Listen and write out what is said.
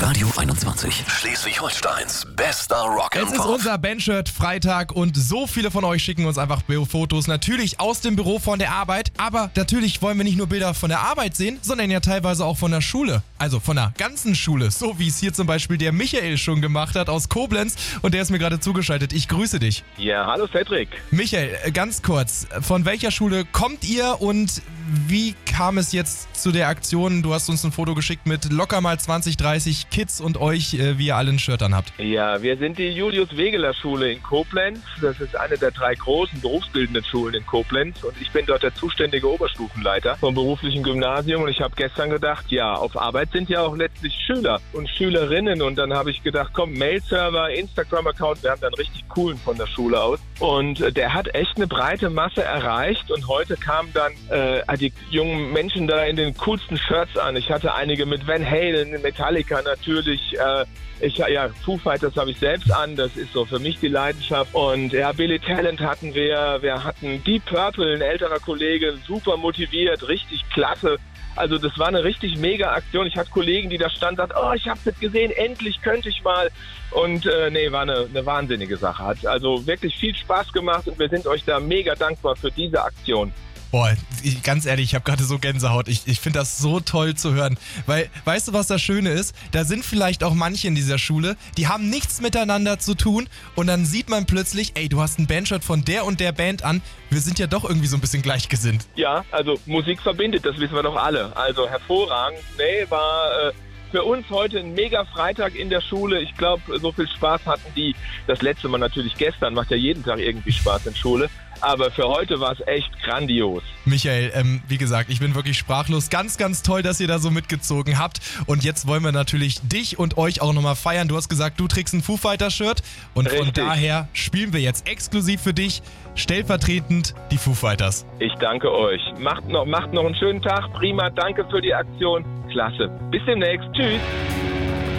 Radio 21. Schleswig-Holsteins bester Rock Es and ist Pop. unser Bandshirt Freitag und so viele von euch schicken uns einfach Fotos, natürlich aus dem Büro von der Arbeit, aber natürlich wollen wir nicht nur Bilder von der Arbeit sehen, sondern ja teilweise auch von der Schule, also von der ganzen Schule, so wie es hier zum Beispiel der Michael schon gemacht hat aus Koblenz und der ist mir gerade zugeschaltet. Ich grüße dich. Ja, hallo Cedric. Michael, ganz kurz, von welcher Schule kommt ihr und wie kam es jetzt zu der Aktion? Du hast uns ein Foto geschickt mit locker mal 20, 30 Kids und euch, wie ihr alle ein Shirt anhabt. Ja, wir sind die Julius-Wegeler-Schule in Koblenz. Das ist eine der 3 großen berufsbildenden Schulen in Koblenz und ich bin dort der zuständige Oberstufenleiter vom beruflichen Gymnasium und ich habe gestern gedacht, ja, auf Arbeit sind ja auch letztlich Schüler und Schülerinnen und dann habe ich gedacht, komm, Mail-Server, Instagram-Account, wir haben dann richtig coolen von der Schule aus und der hat echt eine breite Masse erreicht und heute kamen dann die jungen Menschen da in den coolsten Shirts an. Ich hatte einige mit Van Halen, Metallica natürlich. Foo Fighters habe ich selbst an. Das ist so für mich die Leidenschaft. Und ja, Billy Talent hatten wir. Wir hatten Deep Purple, ein älterer Kollege, super motiviert, richtig klasse. Also das war eine richtig mega Aktion. Ich hatte Kollegen, die da standen und sagten, oh, ich hab's jetzt gesehen, endlich könnte ich mal. Und war eine wahnsinnige Sache. Hat also wirklich viel Spaß gemacht und wir sind euch da mega dankbar für diese Aktion. Boah, ganz ehrlich, ich habe gerade so Gänsehaut. Ich finde das so toll zu hören. Weil, weißt du, was das Schöne ist? Da sind vielleicht auch manche in dieser Schule, die haben nichts miteinander zu tun und dann sieht man plötzlich, ey, du hast ein Bandshirt von der und der Band an. Wir sind ja doch irgendwie so ein bisschen gleichgesinnt. Ja, also Musik verbindet, das wissen wir doch alle. Also hervorragend. War für uns heute ein mega Freitag in der Schule. Ich glaube, so viel Spaß hatten die. Das letzte Mal natürlich gestern, macht ja jeden Tag irgendwie Spaß in Schule. Aber für heute war es echt grandios. Michael, wie gesagt, ich bin wirklich sprachlos. Ganz, ganz toll, dass ihr da so mitgezogen habt. Und jetzt wollen wir natürlich dich und euch auch nochmal feiern. Du hast gesagt, du trägst ein Foo Fighters Shirt. Und Richtig. Von daher spielen wir jetzt exklusiv für dich stellvertretend die Foo Fighters. Ich danke euch. Macht noch einen schönen Tag. Prima, danke für die Aktion. Klasse. Bis demnächst. Tschüss.